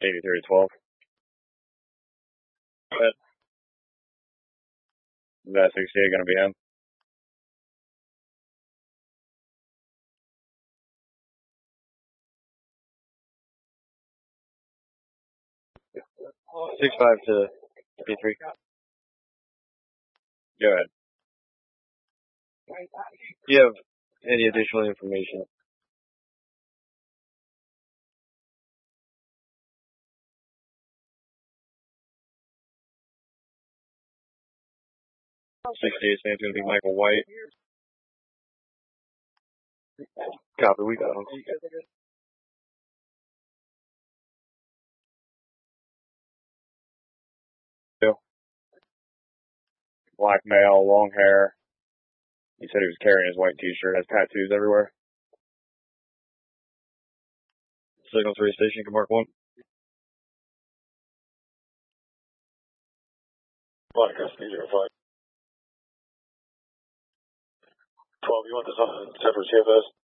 83 to 12. Good. Is that 68 going to be him? Oh, 6-5 to B3. Go ahead. Do you have any additional information? '68's name's going to be Michael White. Copy, we got him. Black male, long hair. He said he was carrying his white t-shirt, has tattoos everywhere. Signal 3 station, can mark 1. Black SP 05. 12, you want this on separate CFS?